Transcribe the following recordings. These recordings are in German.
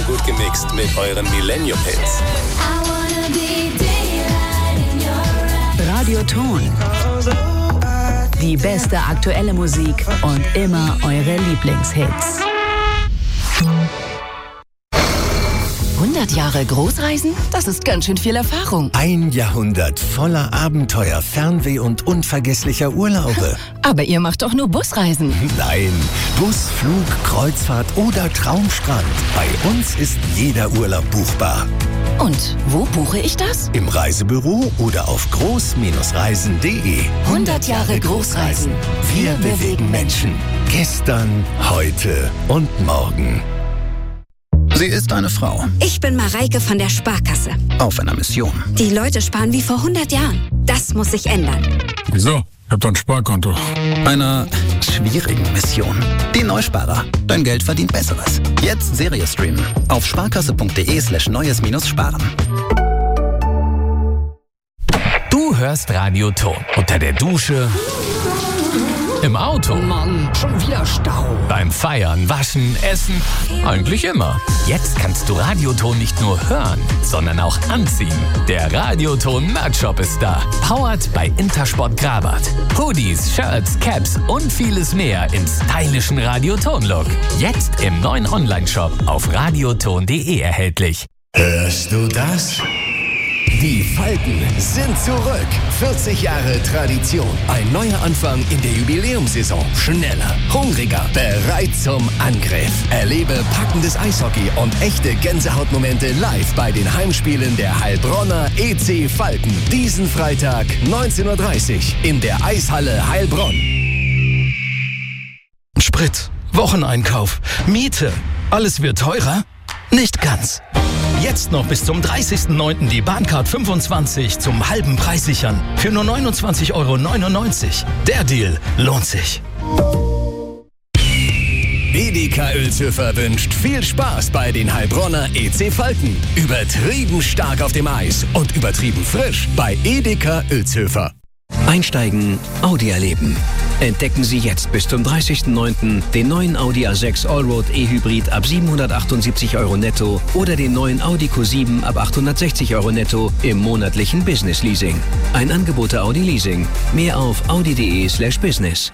gut gemixt mit euren Millennium-Hits. Radioton. Die beste aktuelle Musik und immer eure Lieblingshits. 100 Jahre Großreisen? Das ist ganz schön viel Erfahrung. 1 Jahrhundert voller Abenteuer, Fernweh und unvergesslicher Urlaube. Aber ihr macht doch nur Busreisen. Nein, Bus, Flug, Kreuzfahrt oder Traumstrand. Bei uns ist jeder Urlaub buchbar. Und wo buche ich das? Im Reisebüro oder auf groß-reisen.de. 100 Jahre Großreisen. Wir bewegen Menschen. Gestern, heute und morgen. Sie ist eine Frau. Ich bin Mareike von der Sparkasse. Auf einer Mission. Die Leute sparen wie vor 100 Jahren. Das muss sich ändern. Wieso? Ich hab doch ein Sparkonto. Einer schwierigen Mission. Die Neusparer. Dein Geld verdient Besseres. Jetzt Serie streamen. Auf sparkasse.de/neues-sparen. Du hörst Radioton. Unter der Dusche. Im Auto. Mann, schon wieder Stau. Beim Feiern, Waschen, Essen. Eigentlich immer. Jetzt kannst du Radioton nicht nur hören, sondern auch anziehen. Der Radioton Merch-Shop ist da. Powered bei Intersport Grabat. Hoodies, Shirts, Caps und vieles mehr im stylischen Radioton-Look. Jetzt im neuen Online-Shop auf radioton.de erhältlich. Hörst du das? Die Falken sind zurück. 40 Jahre Tradition. Ein neuer Anfang in der Jubiläumssaison. Schneller, hungriger, bereit zum Angriff. Erlebe packendes Eishockey und echte Gänsehautmomente live bei den Heimspielen der Heilbronner EC Falken. Diesen Freitag 19:30 Uhr in der Eishalle Heilbronn. Sprit, Wocheneinkauf, Miete. Alles wird teurer? Nicht ganz. Jetzt noch bis zum 30.09. die Bahncard 25 zum halben Preis sichern. Für nur 29,99 Euro. Der Deal lohnt sich. Edeka Uelzhöfer wünscht viel Spaß bei den Heilbronner EC Falken. Übertrieben stark auf dem Eis und übertrieben frisch bei Edeka Uelzhöfer. Einsteigen, Audi erleben. Entdecken Sie jetzt bis zum 30.09. den neuen Audi A6 Allroad E-Hybrid ab 778 Euro netto oder den neuen Audi Q7 ab 860 Euro netto im monatlichen Business Leasing. Ein Angebot der Audi Leasing. Mehr auf audi.de/business.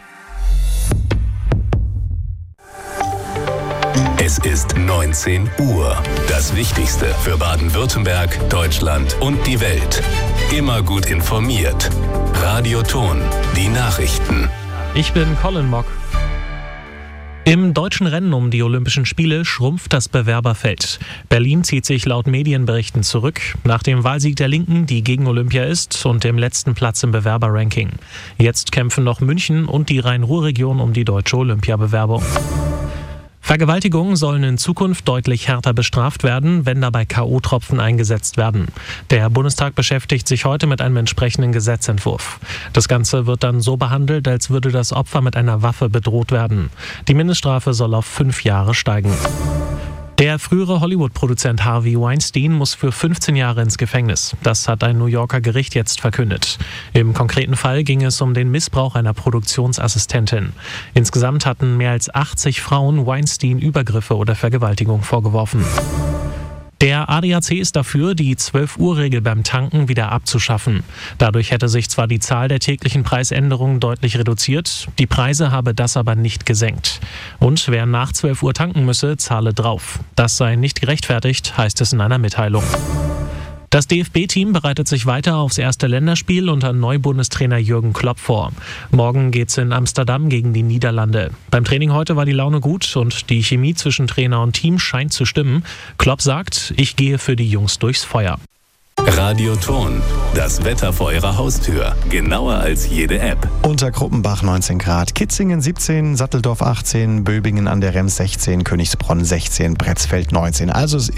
Es ist 19 Uhr. Das Wichtigste für Baden-Württemberg, Deutschland und die Welt. Immer gut informiert. Radioton, die Nachrichten. Ich bin Colin Mock. Im deutschen Rennen um die Olympischen Spiele schrumpft das Bewerberfeld. Berlin zieht sich laut Medienberichten zurück, nach dem Wahlsieg der Linken, die gegen Olympia ist, und dem letzten Platz im Bewerberranking. Jetzt kämpfen noch München und die Rhein-Ruhr-Region um die deutsche Olympiabewerbung. Vergewaltigungen sollen in Zukunft deutlich härter bestraft werden, wenn dabei K.O.-Tropfen eingesetzt werden. Der Bundestag beschäftigt sich heute mit einem entsprechenden Gesetzentwurf. Das Ganze wird dann so behandelt, als würde das Opfer mit einer Waffe bedroht werden. Die Mindeststrafe soll auf 5 Jahre steigen. Der frühere Hollywood-Produzent Harvey Weinstein muss für 15 Jahre ins Gefängnis. Das hat ein New Yorker Gericht jetzt verkündet. Im konkreten Fall ging es um den Missbrauch einer Produktionsassistentin. Insgesamt hatten mehr als 80 Frauen Weinstein Übergriffe oder Vergewaltigung vorgeworfen. Der ADAC ist dafür, die 12-Uhr-Regel beim Tanken wieder abzuschaffen. Dadurch hätte sich zwar die Zahl der täglichen Preisänderungen deutlich reduziert, die Preise habe das aber nicht gesenkt. Und wer nach 12 Uhr tanken müsse, zahle drauf. Das sei nicht gerechtfertigt, heißt es in einer Mitteilung. Das DFB-Team bereitet sich weiter aufs erste Länderspiel unter Neubundestrainer Jürgen Klopp vor. Morgen geht's in Amsterdam gegen die Niederlande. Beim Training heute war die Laune gut und die Chemie zwischen Trainer und Team scheint zu stimmen. Klopp sagt, ich gehe für die Jungs durchs Feuer. Radioton, das Wetter vor Ihrer Haustür. Genauer als jede App. Unterkruppenbach 19 Grad, Kitzingen 17, Satteldorf 18, Böbingen an der Rems 16, Königsbronn 16, Bretzfeld 19. Also es ist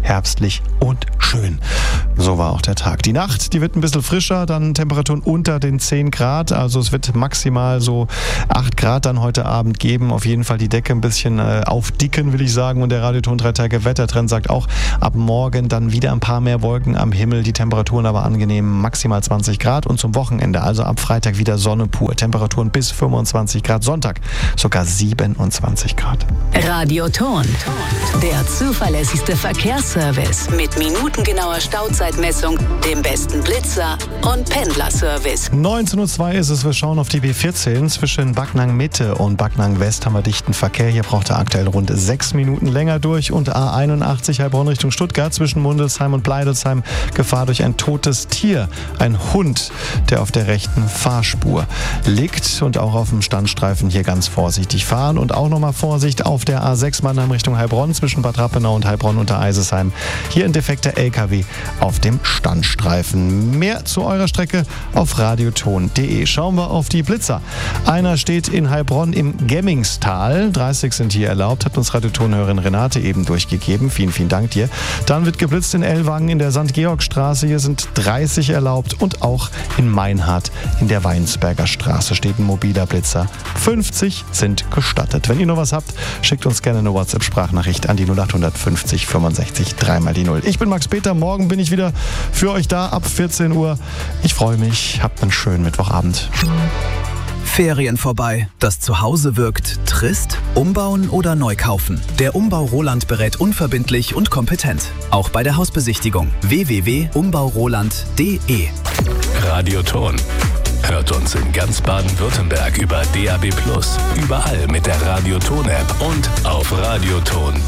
herbstlich und schön. So war auch der Tag. Die Nacht, die wird ein bisschen frischer, dann Temperaturen unter den 10 Grad. Also es wird maximal so 8 Grad dann heute Abend geben. Auf jeden Fall die Decke ein bisschen aufdicken, will ich sagen. Und der Radioton 3-Tage-Wettertrend sagt auch, ab morgen dann wieder ein paar mehr Wolken am Himmel. Die Temperaturen aber angenehm, maximal 20 Grad. Und zum Wochenende, also ab Freitag wieder Sonne pur. Temperaturen bis 25 Grad. Sonntag sogar 27 Grad. Radioton, der zuverlässigste Verkehrsservice mit minutengenauer Stauzeitmessung, dem besten Blitzer und Pendlerservice. 19:02 Uhr ist es, wir schauen auf die B14. Zwischen Backnang Mitte und Backnang West haben wir dichten Verkehr. Hier braucht er aktuell rund 6 Minuten länger durch. Und A81 Heilbronn Richtung Stuttgart zwischen Mundelsheim und Bleidelsheim Gefahr durch ein totes Tier. Ein Hund, der auf der rechten Fahrspur liegt und auch auf dem Standstreifen hier ganz vorsichtig fahren. Und auch nochmal Vorsicht auf der A6 Mannheim Richtung Heilbronn zwischen Bad Rappenau und Heilbronn unter Eisesheim. Hier ein defekter LKW auf dem Standstreifen. Mehr zu eurer Strecke auf radioton.de. Schauen wir auf die Blitzer. Einer steht in Heilbronn im Gemmingstal. 30 sind hier erlaubt, hat uns Radiotonhörerin Renate eben durchgegeben. Vielen, vielen Dank dir. Dann wird geblitzt in Ellwangen in der St. Georg-Straße. Hier sind 30 erlaubt und auch in Meinhardt in der Weinsberger Straße steht ein mobiler Blitzer. 50 sind gestattet. Wenn ihr noch was habt, schickt uns gerne eine WhatsApp-Sprachnachricht an die 0800 50 65 3x0. Ich bin Max Peter. Morgen bin ich wieder für euch da ab 14 Uhr. Ich freue mich. Habt einen schönen Mittwochabend. Ferien vorbei. Das Zuhause wirkt trist? Umbauen oder neu kaufen? Der Umbau Roland berät unverbindlich und kompetent. Auch bei der Hausbesichtigung. www.umbauroland.de. Radioton. Hört uns in ganz Baden-Württemberg über DAB+, überall mit der Radioton-App und auf radioton.de.